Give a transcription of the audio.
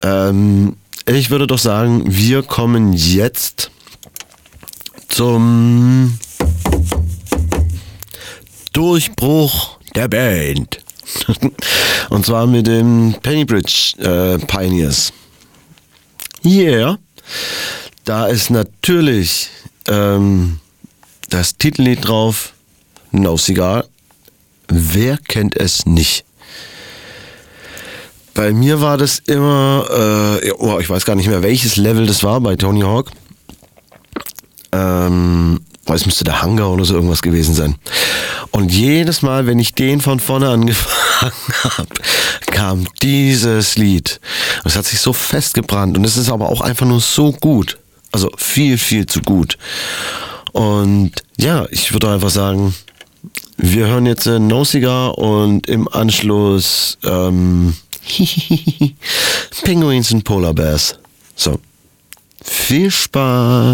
Ich würde doch sagen, wir kommen jetzt zum Durchbruch der Band. Und zwar mit dem Pennybridge Pioneers. Yeah. Da ist natürlich das Titellied drauf, No Cigar. Wer kennt es nicht? Bei mir war das immer, ich weiß gar nicht mehr, welches Level das war bei Tony Hawk. Es müsste der Hangar oder so irgendwas gewesen sein. Und jedes Mal, wenn ich den von vorne angefangen habe, kam dieses Lied. Es hat sich so festgebrannt und es ist aber auch einfach nur so gut. Also viel, viel zu gut. Und ja, ich würde einfach sagen, wir hören jetzt No Cigar und im Anschluss Penguins und Polar Bears. So, viel Spaß.